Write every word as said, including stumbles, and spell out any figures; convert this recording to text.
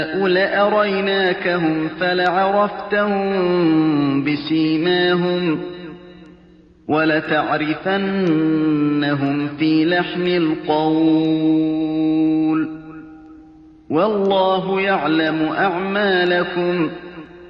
لَأَرَيْنَاكَهُمْ فَلَعَرَفْتَهُم بِسِيمَاهُمْ وَلَتَعْرِفَنَّهُمْ فِي لَحْنِ الْقَوْلِ ۚ وَاللَّهُ يَعْلَمُ أَعْمَالَكُمْ